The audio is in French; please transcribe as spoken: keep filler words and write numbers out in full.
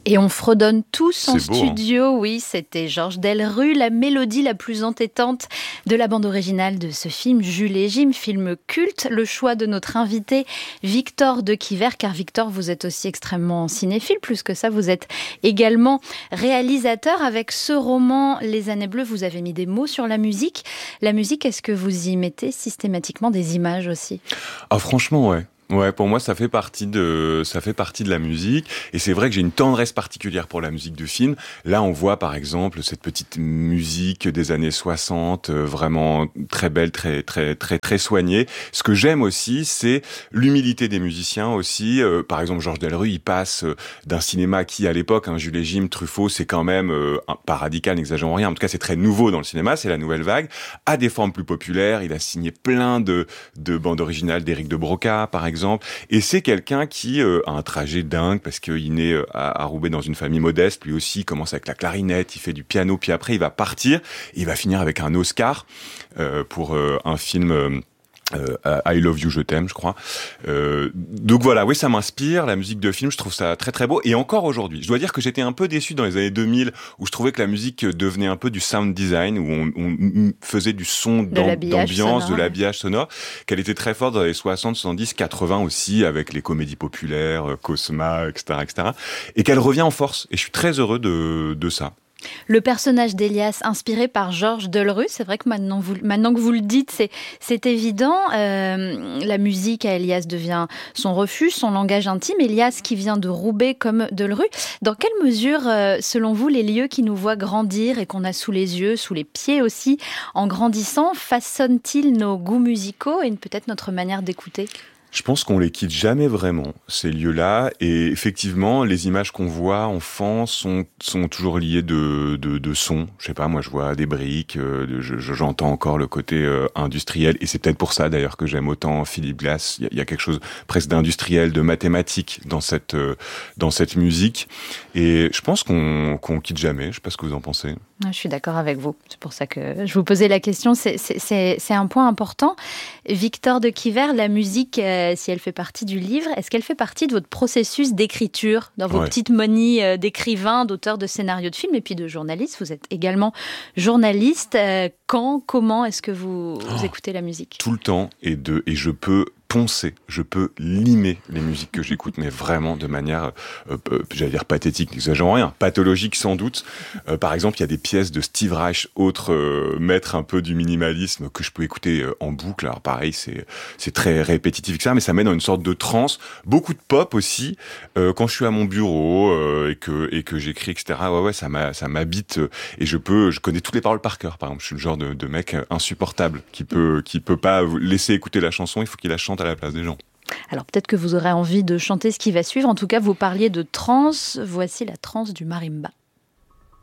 Et on fredonne tous en C'est beau, studio, hein. oui, c'était Georges Delerue, la mélodie la plus entêtante de la bande originale de ce film, Jules et Jim, film culte. Le choix de notre invité, Victor de Quiver, car Victor, vous êtes aussi extrêmement cinéphile, plus que ça, vous êtes également réalisateur. Avec ce roman, Les Années Bleues, vous avez mis des mots sur la musique. La musique, est-ce que vous y mettez systématiquement des images aussi ? Ah, franchement, ouais. Ouais, pour moi, ça fait partie de, ça fait partie de la musique. Et c'est vrai que j'ai une tendresse particulière pour la musique du film. Là, on voit, par exemple, cette petite musique des années soixante, euh, vraiment très belle, très, très, très, très soignée. Ce que j'aime aussi, c'est l'humilité des musiciens aussi. Euh, par exemple, Georges Delerue, il passe euh, d'un cinéma qui, à l'époque, hein, Jules et Jim, Truffaut, c'est quand même, euh, un, pas radical, n'exagérons rien. En tout cas, c'est très nouveau dans le cinéma, c'est la nouvelle vague. À des formes plus populaires, il a signé plein de, de bandes originales d'Éric de Broca, par exemple. Et c'est quelqu'un qui euh, a un trajet dingue parce qu'il naît euh, à, à Roubaix dans une famille modeste. Lui aussi, il commence avec la clarinette, il fait du piano, puis après, il va partir. Et il va finir avec un Oscar euh, pour euh, un film... Euh, Euh, I Love You, je t'aime, je crois. Euh, donc voilà, oui, ça m'inspire, la musique de film, je trouve ça très très beau. Et encore aujourd'hui, je dois dire que j'étais un peu déçu dans les années deux mille, où je trouvais que la musique devenait un peu du sound design, où on, on faisait du son De d'am- l'habillage d'ambiance, sonore. de l'habillage sonore, qu'elle était très forte dans les soixante, soixante-dix, quatre-vingts aussi, avec les comédies populaires, euh, Cosma, et cetera, et cetera. Et qu'elle revient en force. Et je suis très heureux de, de ça. Le personnage d'Elias, inspiré par Georges Delerue, c'est vrai que maintenant, vous, maintenant que vous le dites, c'est, c'est évident. Euh, la musique à Elias devient son refuge, son langage intime. Elias qui vient de Roubaix comme Delerue. Dans quelle mesure, euh, selon vous, les lieux qui nous voient grandir et qu'on a sous les yeux, sous les pieds aussi, en grandissant, façonnent-ils nos goûts musicaux et peut-être notre manière d'écouter ? Je pense qu'on les quitte jamais vraiment, ces lieux-là. Et effectivement, les images qu'on voit enfants sont, sont toujours liées de, de, de sons. Je sais pas, moi, je vois des briques, euh, de, je, je- j'entends encore le côté euh, industriel. Et c'est peut-être pour ça, d'ailleurs, que j'aime autant Philippe Glass. Il y, a- il y a quelque chose presque d'industriel, de mathématique dans cette, euh, dans cette musique. Et je pense qu'on, qu'on quitte jamais. Je sais pas ce que vous en pensez. Je suis d'accord avec vous. C'est pour ça que je vous posais la question. C'est, c'est, c'est, c'est un point important. Victor de Quiver, la musique, euh, si elle fait partie du livre, est-ce qu'elle fait partie de votre processus d'écriture, dans vos Ouais. petites monies euh, d'écrivain, d'auteur de scénarios de films et puis de journaliste? Vous êtes également journaliste. Euh, quand, comment est-ce que vous, vous Oh. écoutez la musique? Tout le temps, et de, et je peux poncer, je peux limer les musiques que j'écoute, mais vraiment de manière, euh, euh, j'allais dire pathétique, n'exagérons rien, pathologique sans doute. Euh, par exemple, il y a des pièces de Steve Reich, autre euh, maître un peu du minimalisme, que je peux écouter euh, en boucle. Alors pareil, c'est c'est très répétitif et ça, mais ça mène dans une sorte de transe. Beaucoup de pop aussi, euh, quand je suis à mon bureau euh, et que et que j'écris, et cetera. Ouais, ouais, ça m'a ça m'habite euh, et je peux, je connais toutes les paroles par cœur. Par exemple, je suis le genre de, de mec insupportable qui peut qui peut pas laisser écouter la chanson, il faut qu'il la chante à la place des gens. Alors peut-être que vous aurez envie de chanter ce qui va suivre. En tout cas, vous parliez de trance. Voici la trance du marimba.